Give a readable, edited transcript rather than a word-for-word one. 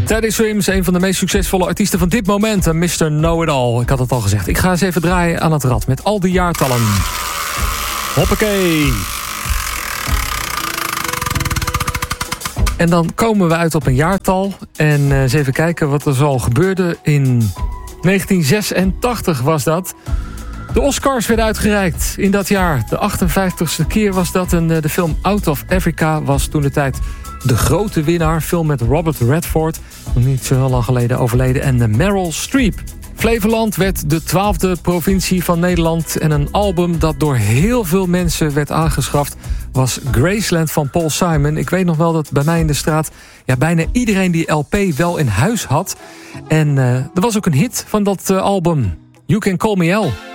Teddy Swims, een van de meest succesvolle artiesten van dit moment. Mr. Know-It-All. Ik had het al gezegd. Ik ga eens even draaien aan het rad met al die jaartallen. Hoppakee. En dan komen we uit op een jaartal. En eens even kijken wat er zoal gebeurde. In 1986 was dat. De Oscars werden uitgereikt in dat jaar. De 58ste keer was dat. En de film Out of Africa was toen de tijd de grote winnaar. Film met Robert Redford. Nog niet zo heel lang geleden overleden. En Meryl Streep. Flevoland werd de 12e provincie van Nederland. En een album dat door heel veel mensen werd aangeschaft was Graceland van Paul Simon. Ik weet nog wel dat bij mij in de straat bijna iedereen die LP wel in huis had. En er was ook een hit van dat album. You Can Call Me Al.